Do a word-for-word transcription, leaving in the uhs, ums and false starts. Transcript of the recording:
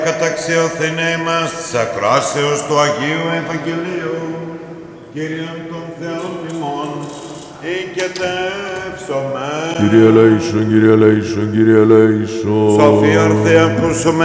Καταξιωθήνε ημάς της ακράσεως του Αγίου Ευαγγελίου, Κύριον των Θεών ημών, οικετεύσομεν. Κύριε ελέησον, Κύριε ελέησον, Κύριε ελέησον. Σοφία ορθία ακούσομεν.